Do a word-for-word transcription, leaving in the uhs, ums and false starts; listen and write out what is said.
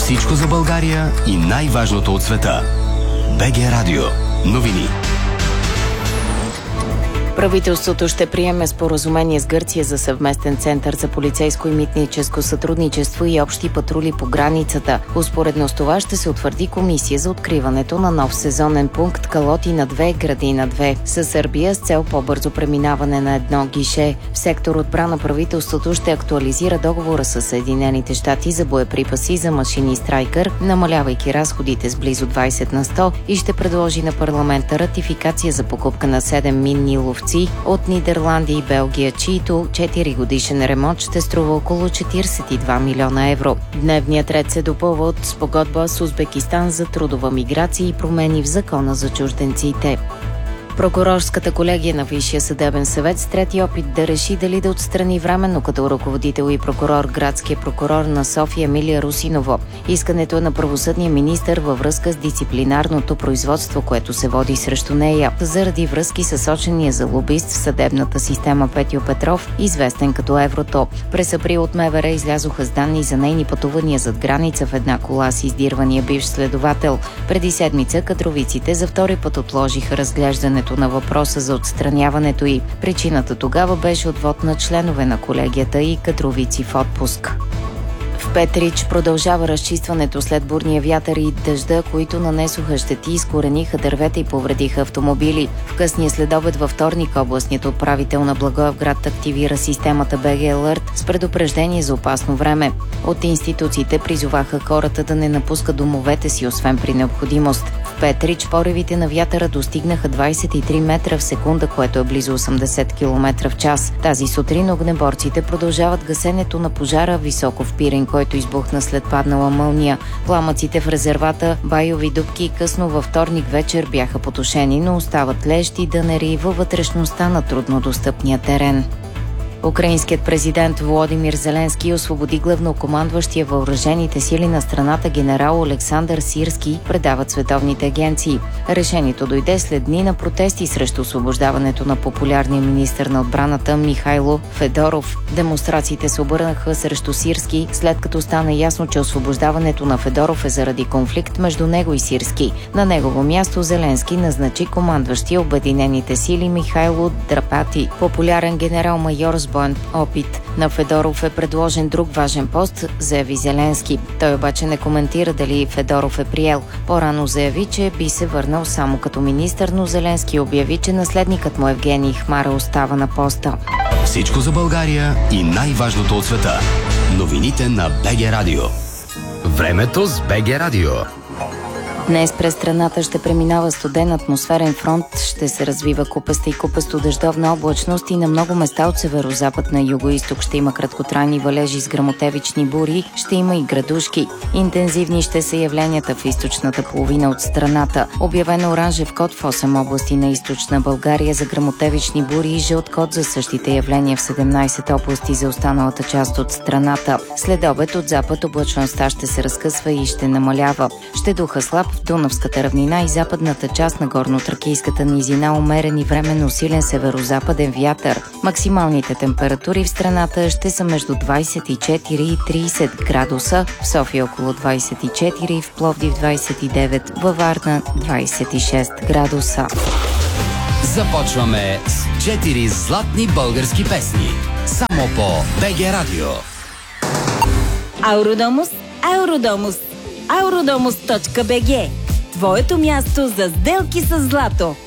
Всичко за България и най-важното от света. БГ Радио. Новини. Правителството ще приеме споразумение с Гърция за съвместен център за полицейско и митническо сътрудничество и общи патрули по границата. Успоредно с това ще се утвърди комисия за откриването на нов сезонен пункт Калотина две, Градина две със Сърбия с цел по-бързо преминаване на едно гише. В сектор отбрана правителството ще актуализира договора с Съединените щати за боеприпаси за машини Страйкър, намалявайки разходите с близо двайсет на сто, и ще предложи на парламента ратификация за покупка на седем минни ловци от Нидерландия и Белгия, чието четири годишен ремонт ще струва около четирийсет и два милиона евро. Дневният ред се допълва от спогодба с Узбекистан за трудова миграция и промени в закона за чужденците. Прокурорската колегия на Висшия съдебен съвет с трети опит да реши дали да отстрани временно като ръководител и прокурор градския прокурор на София Емилия Русинова. Искането е на правосъдния министър във връзка с дисциплинарното производство, което се води срещу нея, заради връзки с сочения за лобист в съдебната система Петьо Петров, известен като Еврото. През април от МВР излязоха с данни за нейни пътувания зад граница в една кола с издирвания бивш следовател. Преди седмица кадровиците за втори път отложиха разглеждането на въпроса за отстраняването й. Причината тогава беше отвод на членове на колегията и кадровици в отпуск. В Петрич продължава разчистването след бурния вятър и дъжда, които нанесоха щети, изкорениха дървета и повредиха автомобили. В късния следобед във вторник областният управител на Благоевград активира системата БГ Alert с предупреждение за опасно време. От институциите призоваха хората да не напускат домовете си, освен при необходимост. В Петрич поревите на вятъра достигнаха двайсет и три метра в секунда, което е близо осемдесет километра в час. Тази сутрин огнеборците продължават гасенето на пожара високо в Пирин, който избухна след паднала мълния. Пламъците в резервата Байови дупки късно във вторник вечер бяха потушени, но остават лещи и дънери във вътрешността на труднодостъпния терен. Украинският президент Володимир Зеленски освободи главнокомандващия въоръжените сили на страната генерал Олександър Сирски, предават световните агенции. Решението дойде след дни на протести срещу освобождаването на популярния министър на отбраната Михайло Федоров. Демонстрациите се обърнаха срещу Сирски, след като стана ясно, че освобождаването на Федоров е заради конфликт между него и Сирски. На негово място Зеленски назначи командващия Обединените сили Михайло Драпати, популярен генерал-майор с боен опит. На Федоров е предложен друг важен пост, заяви Зеленски. Той обаче не коментира дали Федоров е приел. По-рано заяви, че би се върнал само като министър, но Зеленски обяви, че наследникът му Евгений Хмара остава на поста. Всичко за България и най-важното от света. Новините на БГ Радио. Времето с БГ Радио. Днес през страната ще преминава студен атмосферен фронт, ще се развива купеста и купесто дъждовна облачност и на много места от северозапад на югоизток ще има краткотрайни валежи с гръмотевични бури, ще има и градушки. Интензивни ще са явленията в източната половина от страната. Обявено оранжев код в осем области на източна България за гръмотевични бури и жълт код за същите явления в седемнайсет области за останалата част от страната. След обед от запад облачността ще се разкъсва и ще намалява. Ще духа слаб в Дунавската равнина и западната част на горно-тракийската низина, умерен и временно силен северозападен вятър. Максималните температури в страната ще са между двайсет и четири и трийсет градуса, в София около двайсет и четири, в Пловдив двайсет и девет, във Варна двайсет и шест градуса. Започваме с четири златни български песни. Само по БГ Радио. Ауродомус, Ауродомус, Ауродомус точка бг. Твоето място за сделки с злато.